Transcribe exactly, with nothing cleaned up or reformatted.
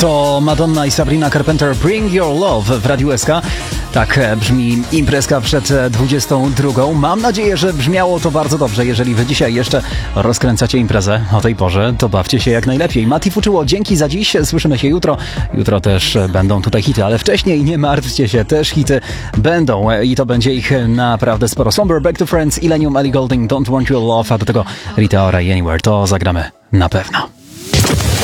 To Madonna i Sabrina Carpenter, Bring Your Love w Radiu S K. Tak brzmi imprezka przed dwudziestą drugą. Mam nadzieję, że brzmiało to bardzo dobrze. Jeżeli wy dzisiaj jeszcze rozkręcacie imprezę o tej porze, to bawcie się jak najlepiej. Mati Fuczyło, dzięki za dziś. Słyszymy się jutro. Jutro też będą tutaj hity, ale wcześniej nie martwcie się, też hity będą i to będzie ich naprawdę sporo. Slumber, Back to Friends, Illenium, Ellie Goulding, Don't Want Your Love, a do tego Rita Ora i Anywhere. To zagramy na pewno.